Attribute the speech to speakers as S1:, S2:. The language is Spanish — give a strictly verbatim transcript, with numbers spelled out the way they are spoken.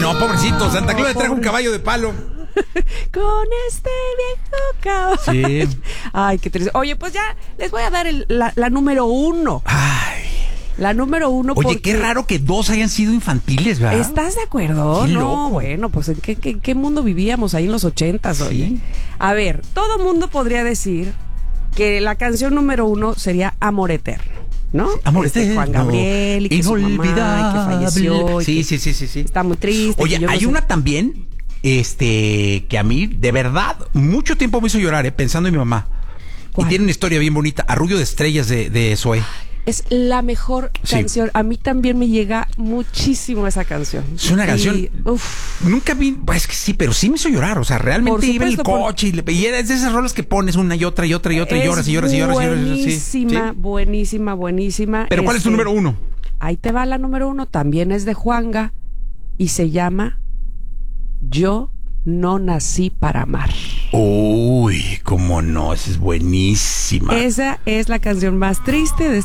S1: no, pobrecito. Santa Claus le trajo un caballo de palo.
S2: Con este viejo caballo.
S1: Sí.
S2: Ay, qué triste. Oye, pues ya les voy a dar el, la, la número uno.
S1: Ay.
S2: La número uno.
S1: Oye,
S2: porque...
S1: qué raro que dos hayan sido infantiles, ¿verdad?
S2: ¿Estás de acuerdo?
S1: Qué
S2: No,
S1: loco.
S2: bueno, pues ¿en qué, qué, qué mundo vivíamos ahí en los ochentas, oye?
S1: Sí.
S2: A ver, todo mundo podría decir que la canción número uno sería Amor Eterno, ¿no?
S1: Amor
S2: Este,
S1: Eterno.
S2: Juan Gabriel y que su mamá, y que falleció. y
S1: Sí,
S2: que
S1: sí, sí, sí, sí.
S2: Está muy triste.
S1: Oye,
S2: que yo no
S1: hay
S2: sé-
S1: una también, este, que a mí, de verdad, mucho tiempo me hizo llorar, eh, pensando en mi mamá.
S2: ¿Cuál?
S1: Y tiene una historia bien bonita, Arrullo de Estrellas de, de Zoé.
S2: Es la mejor
S1: Sí.
S2: canción. A mí también me llega muchísimo esa canción.
S1: Es una
S2: Y,
S1: canción.
S2: uf,
S1: Nunca vi, pues es que sí, pero sí me hizo llorar. O sea, realmente
S2: Por
S1: iba en el
S2: supuesto, por-
S1: coche y, le, y era de esas rolas que pones una y otra y otra y otra y
S2: es
S1: lloras y lloras y lloras y lloras. Sí,
S2: buenísima,
S1: sí.
S2: buenísima, buenísima.
S1: Pero ¿cuál es tu
S2: Este,
S1: número uno?
S2: Ahí te va la número uno. También es de Juanga y se llama Yo no nací para amar.
S1: Uy, cómo no, esa es buenísima.
S2: Esa es la canción más triste de